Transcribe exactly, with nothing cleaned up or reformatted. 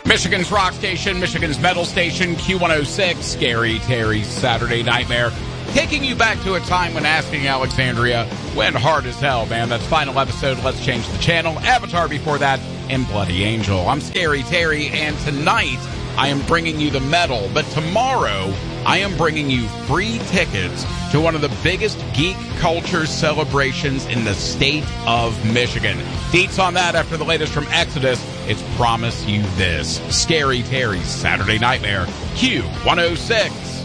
Michigan's rock station, Michigan's metal station, Q one oh six, Scary Terry's Saturday Nightmare. Taking you back to a time when Asking Alexandria went hard as hell, man. That's final episode, Let's Change the Channel. Avatar before that, and Bloody Angel. I'm Scary Terry, and tonight I am bringing you the metal, but tomorrow I am bringing you free tickets to one of the biggest geek culture celebrations in the state of Michigan. Deets on that after the latest from Exodus. It's Promise You This. Scary Terry's Saturday Nightmare, Q one oh six.